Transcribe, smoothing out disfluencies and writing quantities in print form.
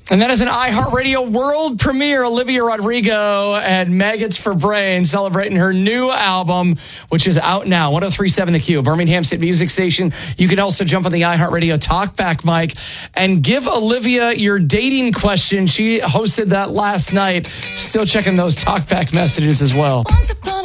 And that is an iHeartRadio world premiere. Olivia Rodrigo and Maggots for Brain celebrating her new album, which is out now. 103.7 The Q, Birmingham's hit music station. You can also jump on the iHeartRadio talkback mic and give Olivia your dating question. She hosted that last night. Still checking those talkback messages as well. Once upon